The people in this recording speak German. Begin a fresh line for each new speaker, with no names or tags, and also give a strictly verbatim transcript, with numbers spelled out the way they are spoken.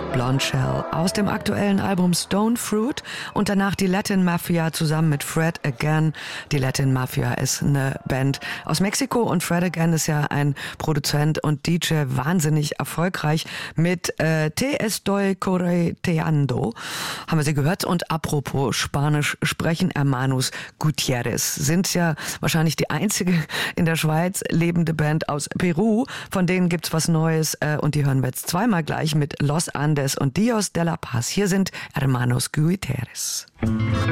Blonde Shell aus dem aktuellen Album Stone Fruit und danach die Latin Mafia zusammen mit Fred Again. Die Latin Mafia ist eine Band aus Mexiko und Fred Again ist ja ein Produzent und D J, wahnsinnig erfolgreich mit äh, Te estoy correteando, haben wir sie gehört. Und apropos Spanisch sprechen, Hermanos Gutierrez sind ja wahrscheinlich die einzige in der Schweiz lebende Band aus Peru. Von denen gibt's was Neues äh, und die hören wir jetzt zweimal gleich mit Los Andes und Dios de la Paz. Hier sind Hermanos Gutierrez.